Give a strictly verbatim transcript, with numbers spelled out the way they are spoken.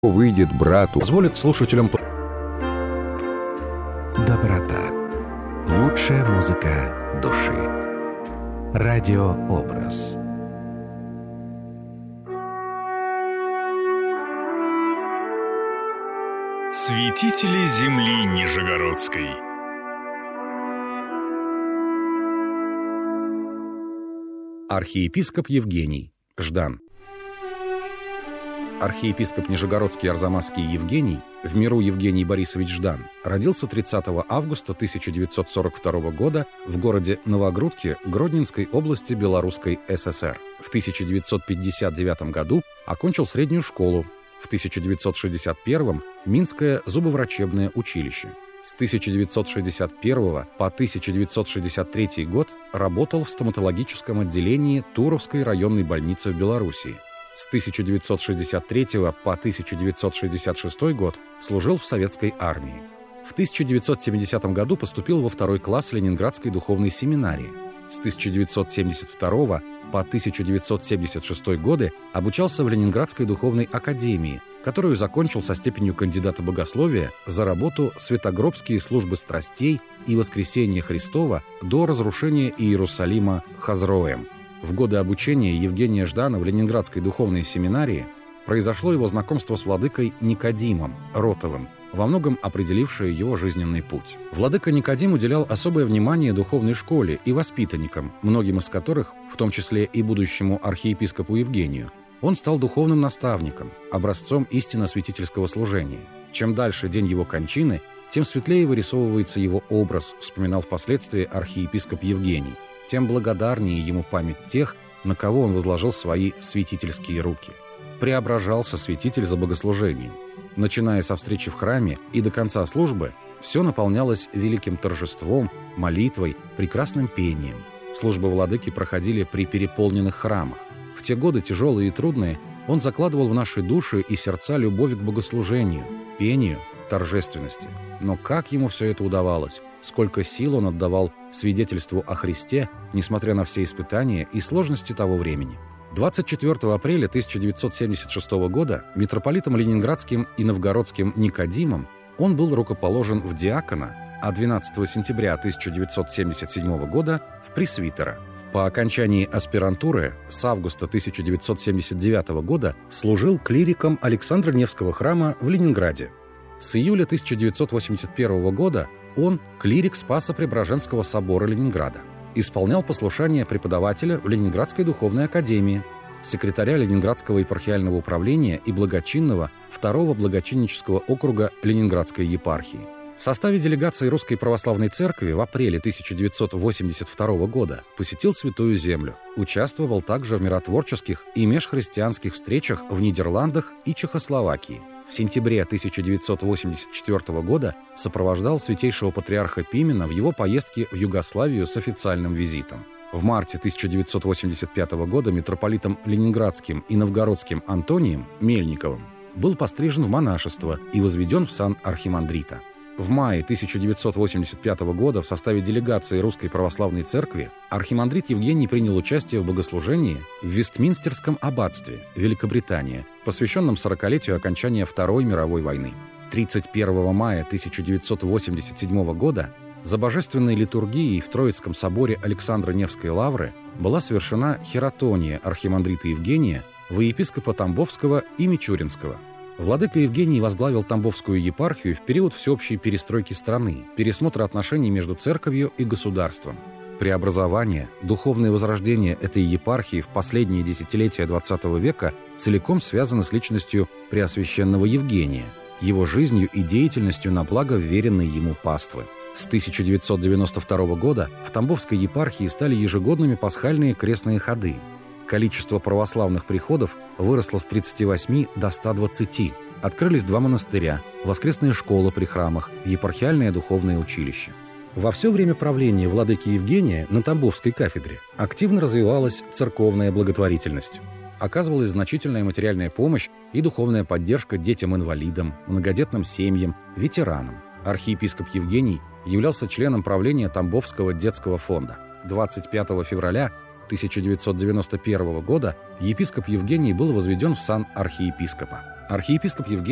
выйдет брату. Позволит слушателям... Доброта. Лучшая музыка души. Радиообраз. Святители земли Нижегородской. Архиепископ Евгений, Ждан. Архиепископ Нижегородский Арзамасский Евгений, в миру Евгений Борисович Ждан, родился тридцатого августа тысяча девятьсот сорок второго года в городе Новогрудке Гродненской области Белорусской ССР. В тысяча девятьсот пятьдесят девятом году окончил среднюю школу. В тысяча девятьсот шестьдесят первом – Минское зубоврачебное училище. С тысяча девятьсот шестьдесят первого по тысяча девятьсот шестьдесят третий год работал в стоматологическом отделении Туровской районной больницы в Белоруссии. С тысяча девятьсот шестьдесят третьего по тысяча девятьсот шестьдесят шестой год служил в советской армии. В тысяча девятьсот семидесятом году поступил во второй класс Ленинградской духовной семинарии. С тысяча девятьсот семьдесят второго по тысяча девятьсот семьдесят шестой годы обучался в Ленинградской духовной академии, которую закончил со степенью кандидата богословия за работу «Святогробские службы страстей и воскресения Христова до разрушения Иерусалима Хазроем». В годы обучения Евгения Ждана в Ленинградской духовной семинарии произошло его знакомство с владыкой Никодимом Ротовым, во многом определившее его жизненный путь. Владыка Никодим уделял особое внимание духовной школе и воспитанникам, многим из которых, в том числе и будущему архиепископу Евгению, он стал духовным наставником, образцом истинно-святительского служения. Чем дальше день его кончины, тем светлее вырисовывается его образ, вспоминал впоследствии архиепископ Евгений, тем благодарнее ему память тех, на кого он возложил свои святительские руки. Преображался святитель за богослужением. Начиная со встречи в храме и до конца службы, все наполнялось великим торжеством, молитвой, прекрасным пением. Службы владыки проходили при переполненных храмах. В те годы, тяжелые и трудные, он закладывал в наши души и сердца любовь к богослужению, пению, торжественности. Но как ему все это удавалось? Сколько сил он отдавал свидетельству о Христе, несмотря на все испытания и сложности того времени. двадцать четвёртого апреля тысяча девятьсот семьдесят шестого года митрополитом ленинградским и новгородским Никодимом он был рукоположен в диакона, а двенадцатого сентября тысяча девятьсот семьдесят седьмого года в пресвитера. По окончании аспирантуры с августа тысяча девятьсот семьдесят девятого года служил клириком Александра Невского храма в Ленинграде. С июля тысяча девятьсот восемьдесят первого года он клирик Спасо-Преображенского собора Ленинграда. Исполнял послушание преподавателя в Ленинградской духовной академии, секретаря Ленинградского епархиального управления и благочинного второго благочиннического округа Ленинградской епархии. В составе делегации Русской Православной Церкви в апреле тысяча девятьсот восемьдесят второго года посетил Святую Землю, участвовал также в миротворческих и межхристианских встречах в Нидерландах и Чехословакии. В сентябре тысяча девятьсот восемьдесят четвёртого года сопровождал святейшего патриарха Пимена в его поездке в Югославию с официальным визитом. В марте тысяча девятьсот восемьдесят пятого года митрополитом ленинградским и новгородским Антонием Мельниковым был пострижен в монашество и возведен в сан архимандрита. В мае тысяча девятьсот восемьдесят пятого года в составе делегации Русской Православной Церкви архимандрит Евгений принял участие в богослужении в Вестминстерском аббатстве, Великобритания, посвященном сорокалетию окончания Второй мировой войны. тридцать первого мая тысяча девятьсот восемьдесят седьмого года за божественной литургией в Троицком соборе Александра Невской лавры была совершена хератония архимандрита Евгения во епископа Тамбовского и Мичуринского. Владыка Евгений возглавил Тамбовскую епархию в период всеобщей перестройки страны, пересмотра отношений между церковью и государством. Преобразование, духовное возрождение этой епархии в последние десятилетия двадцатого века целиком связано с личностью Преосвященного Евгения, его жизнью и деятельностью на благо вверенной ему паствы. С тысяча девятьсот девяносто второго года в Тамбовской епархии стали ежегодными пасхальные крестные ходы. Количество православных приходов выросло с тридцати восьми до ста двадцати. Открылись два монастыря, воскресная школа при храмах, епархиальное духовное училище. Во все время правления владыки Евгения на Тамбовской кафедре активно развивалась церковная благотворительность. Оказывалась значительная материальная помощь и духовная поддержка детям-инвалидам, многодетным семьям, ветеранам. Архиепископ Евгений являлся членом правления Тамбовского детского фонда. двадцать пятого февраля тысяча девятьсот девяносто первого года епископ Евгений был возведен в сан архиепископа. Архиепископ Евгений